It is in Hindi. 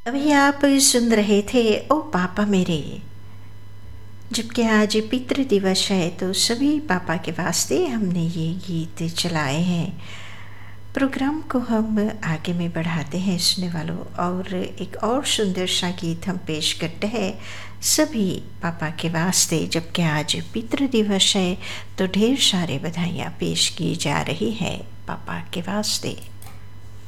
अभी आप सुन रहे थे ओ पापा मेरे। जबकि आज पितृ दिवस है तो सभी पापा के वास्ते हमने ये गीत चलाए हैं। प्रोग्राम को हम आगे में बढ़ाते हैं सुनने वालों, और एक और सुंदर सा गीत हम पेश करते हैं सभी पापा के वास्ते। जबकि आज पितृ दिवस है तो ढेर सारे बधाइयाँ पेश की जा रही है पापा के वास्ते।